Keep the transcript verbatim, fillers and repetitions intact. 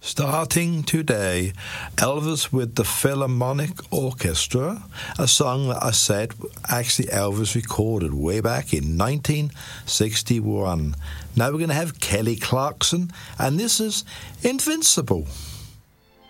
Starting today, Elvis with the Philharmonic Orchestra, a song that I said actually Elvis recorded way back in nineteen sixty-one. Now we're going to have Kelly Clarkson, and this is Invincible.